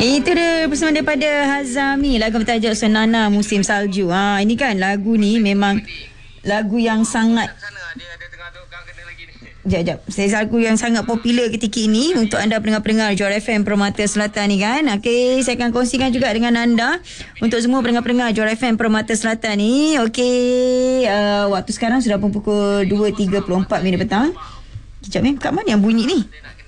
Itu dia bersama daripada Hazami, lagu bertajuk Senana Musim Salju. Ini kan lagu ni memang lagu yang sangat lagu yang sangat popular ketika ini untuk anda pendengar-pendengar Johor FM Permata Selatan ni kan. Okey, saya akan kongsikan juga dengan anda untuk semua pendengar-pendengar Johor FM Permata Selatan ni. Okey, waktu sekarang sudah pukul 2.34 minit petang. Sekejap kat mana yang bunyi ni?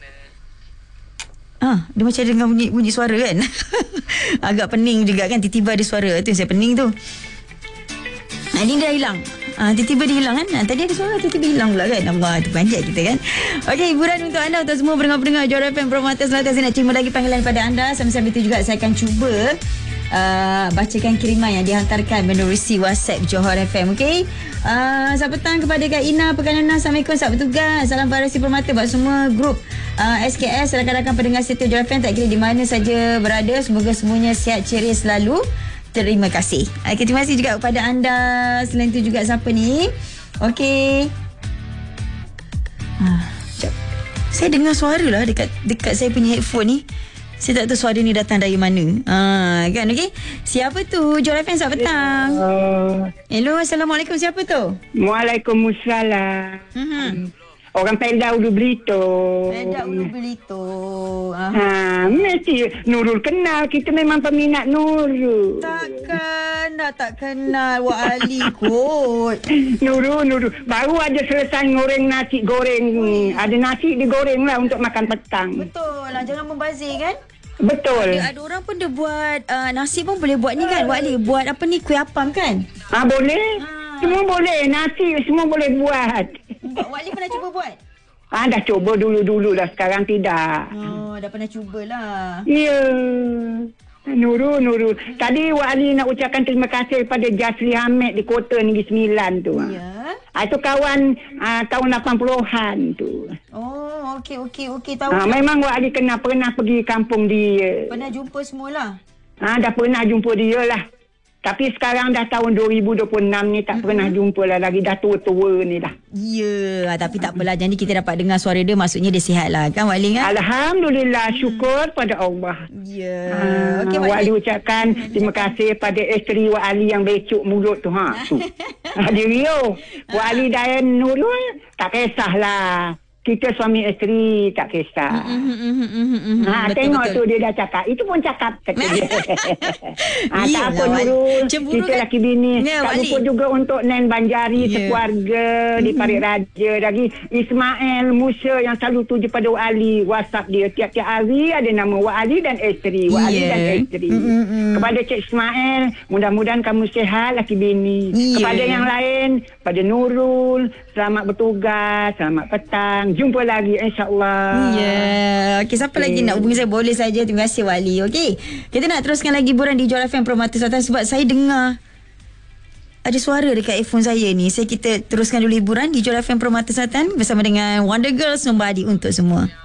Dia macam dengar bunyi suara kan. Agak pening juga kan, tiba-tiba ada suara tu yang saya pening tu. Ini dah hilang. Tiba-tiba dia hilang kan. Tadi ada suara, tiba-tiba hilang pula kan. Allah, tu panjat kita kan. Okey, hiburan untuk anda, untuk semua pendengar-pendengar Johor FM Permata Selatan. Saya nak terima lagi panggilan pada anda. Sambil-sambil itu juga saya akan cuba bacakan kiriman yang dihantarkan menerusi WhatsApp Johor FM. Okey. Selamat petang kepada Kak Ina Pekanana. Assalamualaikum, selamat bertugas. Salam Farasi Permata buat semua grup SKS, rakan-rakan pendengar setia Johor FM tak kira di mana saja berada. Semoga semuanya sihat ceria selalu. Terima kasih. Okay, terima kasih juga kepada anda. Selain itu juga siapa ni? Okey. Saya dengar suara lah dekat saya punya headphone ni. Saya tak tahu suara ni datang dari mana. Kan, okey. Siapa tu? Johor FM, selamat petang. Hello, Assalamualaikum. Siapa tu? Waalaikumsalam. Orang Peldau Ulu Belito. Peldau Ulu Belito. Mesti Nurul kenal. Kita memang peminat Nurul. Tak kenal Wak Ali kot. Nurul. Baru aja selesai goreng nasi goreng. Ada nasi digoreng lah untuk makan petang. Betul lah. Jangan membazir kan? Betul. Ada orang pun dia buat nasi pun boleh buat ni kan Wak Ali. Buat apa ni? Kuih apam kan? Boleh. Semua boleh. Nasi semua boleh buat. Wak Ali pernah cuba buat? Dah cuba dulu lah. Sekarang tidak. Dah pernah cubalah. Ya. Nurul. Tadi Wak Ali nak ucapkan terima kasih kepada Jasri Hamid di Kota Negeri Sembilan tu. Ya. Itu kawan tahun 80-an tu. Oh, okey. Tahu. Memang Wak Ali pernah pergi kampung dia. Pernah jumpa semualah. Dah pernah jumpa dia lah. Tapi sekarang dah tahun 2026 ni tak pernah jumpa lah lagi. Dah tua-tua ni dah. Ya, tapi tak apalah. Jadi kita dapat dengar suara dia, maksudnya dia sihat lah kan Wak Ali kan? Alhamdulillah, syukur pada Allah. Ya. Okay, Wak Ali ucapkan terima kasih pada isteri Wak Ali yang becuk mulut tu. Dia Rio. Wak Ali dan Nurul tak kisahlah. Kita suami isteri tak kisah. Tengok tu dia dah cakap. Itu pun cakap kata dia. Tak apa Nurul. Kita laki bini. Tak lupa juga untuk Nen Banjari sekeluarga di Parit Raja. Lagi Ismail Musa yang selalu tuju pada Wak Ali. WhatsApp dia tiap-tiap hari ada nama Wak Ali dan isteri. Wak Ali dan isteri. Kepada Cik Ismail, mudah-mudahan kamu sihat laki bini. Kepada yang lain, pada Nurul, selamat bertugas, selamat petang. Jumpa lagi insya-Allah. Okey, siapa lagi nak hubungi saya boleh saja. Terima kasih Wak Ali. Okey. Kita nak teruskan lagi hiburan di Johor FM Permata Selatan sebab saya dengar ada suara dekat earphone saya ni. Kita teruskan dulu hiburan di Johor FM Permata Selatan bersama dengan Wonder Girls, Nobody untuk semua.